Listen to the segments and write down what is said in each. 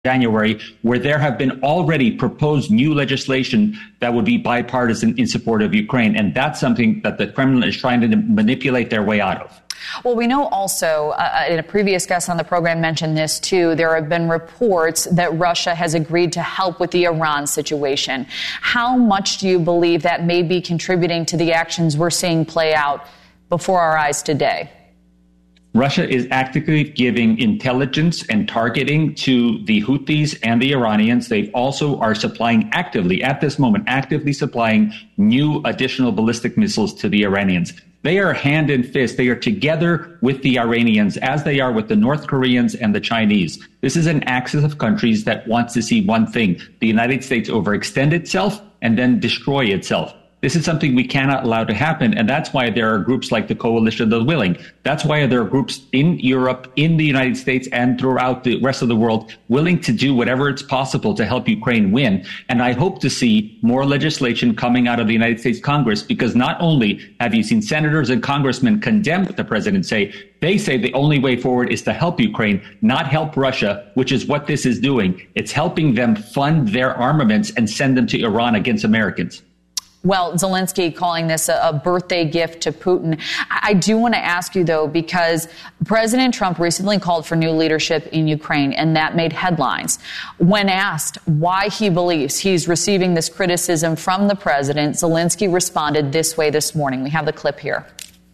January, where there have been already proposed new legislation that would be bipartisan in support of Ukraine. And that's something that the Kremlin is trying to manipulate their way out of. Well, we know also, and a previous guest on the program mentioned this too, there have been reports that Russia has agreed to help with the Iran situation. How much do you believe that may be contributing to the actions we're seeing play out before our eyes today? Russia is actively giving intelligence and targeting to the Houthis and the Iranians. They also are supplying actively supplying new additional ballistic missiles to the Iranians. They are hand in fist. They are together with the Iranians as they are with the North Koreans and the Chinese. This is an axis of countries that wants to see one thing: the United States overextend itself and then destroy itself. This is something we cannot allow to happen, and that's why there are groups like the Coalition of the Willing. That's why there are groups in Europe, in the United States, and throughout the rest of the world willing to do whatever it's possible to help Ukraine win. And I hope to see more legislation coming out of the United States Congress, because not only have you seen senators and congressmen condemn what the president they say the only way forward is to help Ukraine, not help Russia, which is what this is doing. It's helping them fund their armaments and send them to Iran against Americans. Well, Zelensky calling this a birthday gift to Putin. I do want to ask you, though, because President Trump recently called for new leadership in Ukraine, and that made headlines. When asked why he believes he's receiving this criticism from the president, Zelensky responded this way this morning. We have the clip here.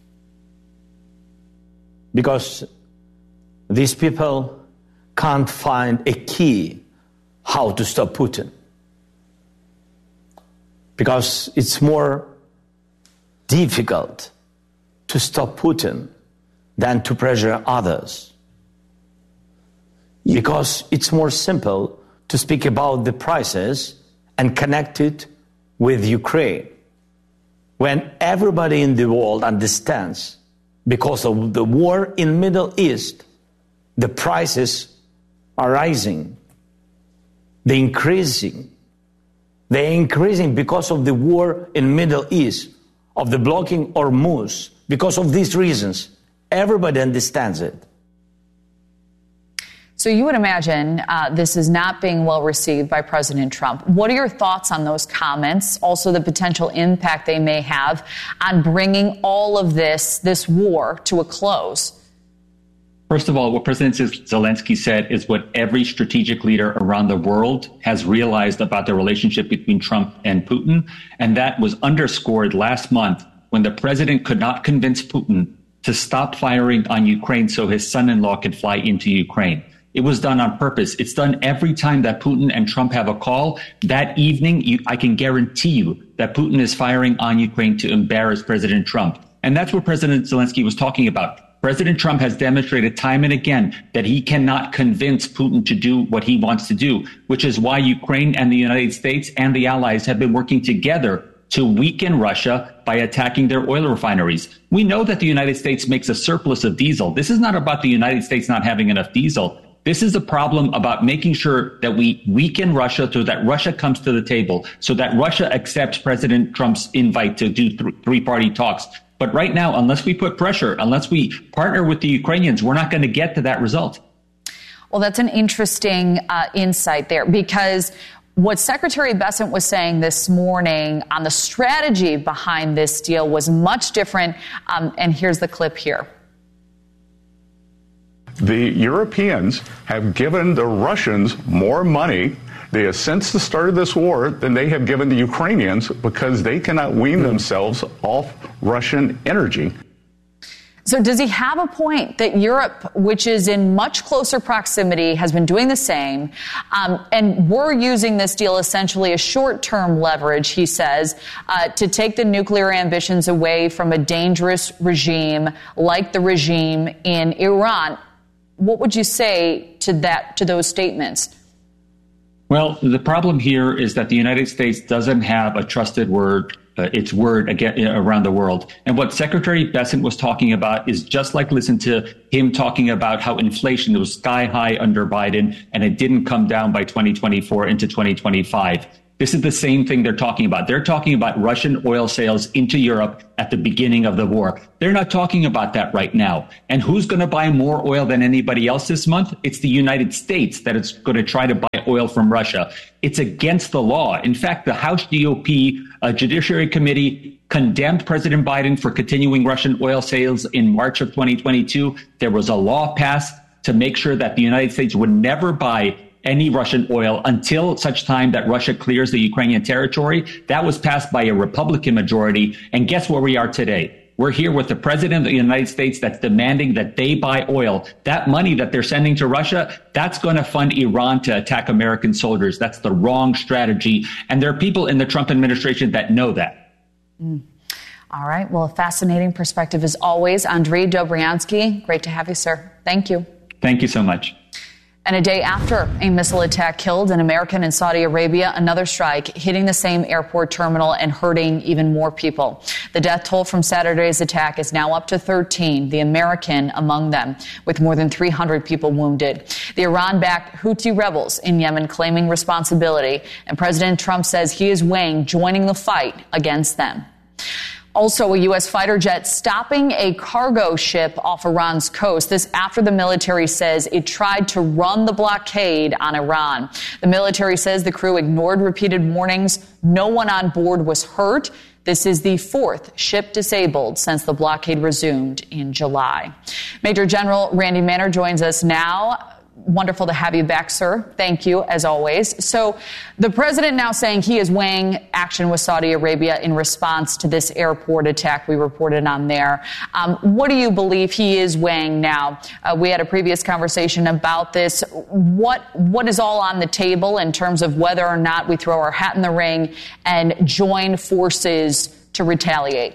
Because these people can't find a key how to stop Putin. Because it's more difficult to stop Putin than to pressure others. Because it's more simple to speak about the prices and connect it with Ukraine. When everybody in the world understands, because of the war in Middle East, the prices are rising, they're increasing because of the war in Middle East, of the blocking Hormuz, because of these reasons. Everybody understands it. So you would imagine this is not being well received by President Trump. What are your thoughts on those comments? Also the potential impact they may have on bringing all of this war to a close? First of all, what President Zelensky said is what every strategic leader around the world has realized about the relationship between Trump and Putin. And that was underscored last month when the president could not convince Putin to stop firing on Ukraine so his son-in-law could fly into Ukraine. It was done on purpose. It's done every time that Putin and Trump have a call. That evening, I can guarantee you that Putin is firing on Ukraine to embarrass President Trump. And that's what President Zelensky was talking about. President Trump has demonstrated time and again that he cannot convince Putin to do what he wants to do, which is why Ukraine and the United States and the allies have been working together to weaken Russia by attacking their oil refineries. We know that the United States makes a surplus of diesel. This is not about the United States not having enough diesel. This is a problem about making sure that we weaken Russia so that Russia comes to the table, so that Russia accepts President Trump's invite to do three-party talks. But right now, unless we put pressure, unless we partner with the Ukrainians, we're not going to get to that result. Well, that's an interesting insight there, because what Secretary Bessent was saying this morning on the strategy behind this deal was much different. And here's the clip here. The Europeans have given the Russians more money since the start of this war than they have given the Ukrainians, because they cannot wean themselves off Russian energy. So does he have a point that Europe, which is in much closer proximity, has been doing the same, and we're using this deal essentially as short-term leverage, he says, to take the nuclear ambitions away from a dangerous regime like the regime in Iran? What would you say to those statements? Well, the problem here is that the United States doesn't have a trusted word, its word again around the world. And what Secretary Bessent was talking about is just like listen to him talking about how inflation was sky high under Biden and it didn't come down by 2024 into 2025. This is the same thing they're talking about. They're talking about Russian oil sales into Europe at the beginning of the war. They're not talking about that right now. And who's going to buy more oil than anybody else this month? It's the United States that is going to try to buy oil from Russia. It's against the law. In fact, the House GOP Judiciary Committee condemned President Biden for continuing Russian oil sales in March of 2022. There was a law passed to make sure that the United States would never buy any Russian oil until such time that Russia clears the Ukrainian territory. That was passed by a Republican majority. And guess where we are today? We're here with the president of the United States that's demanding that they buy oil. That money that they're sending to Russia, that's going to fund Iran to attack American soldiers. That's the wrong strategy. And there are people in the Trump administration that know that. All right. Well, a fascinating perspective as always. Andriy Dobriansky, great to have you, sir. Thank you. Thank you so much. And a day after a missile attack killed an American in Saudi Arabia, another strike hitting the same airport terminal and hurting even more people. The death toll from Saturday's attack is now up to 13, the American among them, with more than 300 people wounded. The Iran-backed Houthi rebels in Yemen claiming responsibility, and President Trump says he is weighing joining the fight against them. Also, a U.S. fighter jet stopping a cargo ship off Iran's coast. This after the military says it tried to run the blockade on Iran. The military says the crew ignored repeated warnings. No one on board was hurt. This is the fourth ship disabled since the blockade resumed in July. Major General Randy Manner joins us now. Wonderful to have you back, sir. Thank you, as always. So the president now saying he is weighing action with Saudi Arabia in response to this airport attack we reported on there. What do you believe he is weighing now? We had a previous conversation about this. What is all on the table in terms of whether or not we throw our hat in the ring and join forces to retaliate?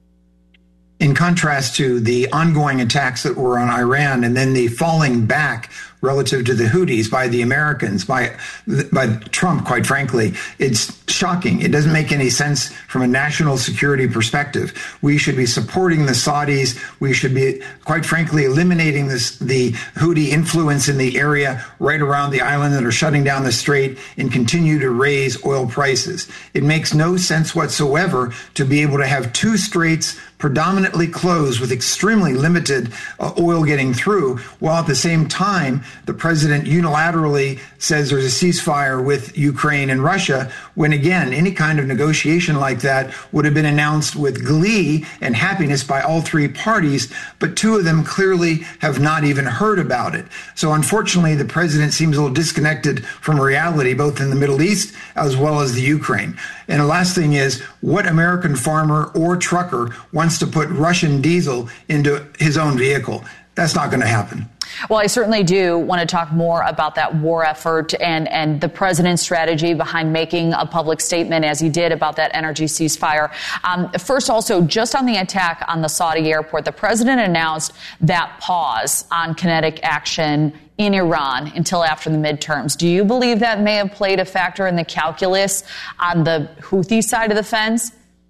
In contrast to the ongoing attacks that were on Iran and then the falling back relative to the Houthis by the Americans, by Trump, quite frankly, it's shocking. It doesn't make any sense from a national security perspective. We should be supporting the Saudis. We should be, quite frankly, eliminating the Houthi influence in the area right around the island that are shutting down the strait and continue to raise oil prices. It makes no sense whatsoever to be able to have two straits predominantly closed with extremely limited oil getting through, while at the same time, the president unilaterally says there's a ceasefire with Ukraine and Russia, when again, any kind of negotiation like that would have been announced with glee and happiness by all three parties, but two of them clearly have not even heard about it. So unfortunately, the president seems a little disconnected from reality, both in the Middle East as well as the Ukraine. And the last thing is, what American farmer or trucker wants to put Russian diesel into his own vehicle? That's not going to happen. Well, I certainly do want to talk more about that war effort and the president's strategy behind making a public statement as he did about that energy ceasefire. First, also, just on the attack on the Saudi airport, the president announced that pause on kinetic action in Iran until after the midterms. Do you believe that may have played a factor in the calculus on the Houthi side of the fence?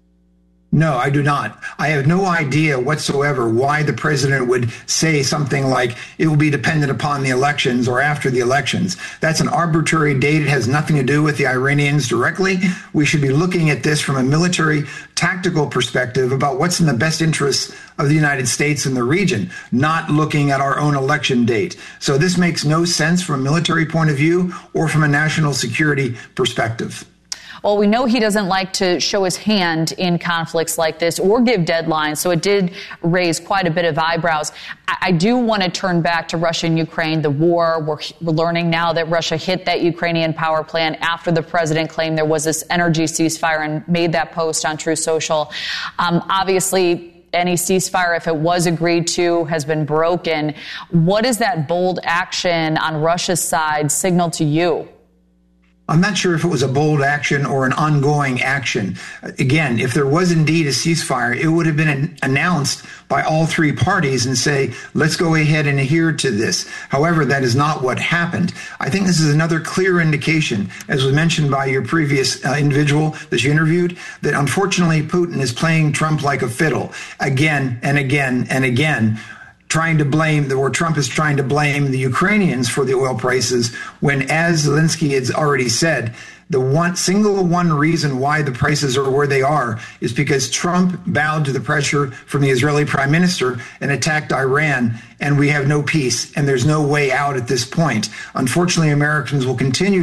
No, I do not. I have no idea whatsoever why the president would say something like it will be dependent upon the elections or after the elections. That's an arbitrary date. It has nothing to do with the Iranians directly. We should be looking at this from a military tactical perspective about what's in the best interests of the United States and the region, not looking at our own election date. So this makes no sense from a military point of view or from a national security perspective. Well, we know he doesn't like to show his hand in conflicts like this or give deadlines, so it did raise quite a bit of eyebrows. I do want to turn back to Russia and Ukraine, the war. We're learning now that Russia hit that Ukrainian power plant after the president claimed there was this energy ceasefire and made that post on Truth Social. Obviously, any ceasefire, if it was agreed to, has been broken. What does that bold action on Russia's side signal to you? I'm not sure if it was a bold action or an ongoing action. Again, if there was indeed a ceasefire, it would have been announced by all three parties and say, let's go ahead and adhere to this. However, that is not what happened. I think this is another clear indication, as was mentioned by your previous individual that you interviewed, that unfortunately Putin is playing Trump like a fiddle again and again and again. Trump is trying to blame the Ukrainians for the oil prices, when, as Zelensky has already said, the single reason why the prices are where they are is because Trump bowed to the pressure from the Israeli prime minister and attacked Iran, and we have no peace, and there's no way out at this point. Unfortunately, Americans will continue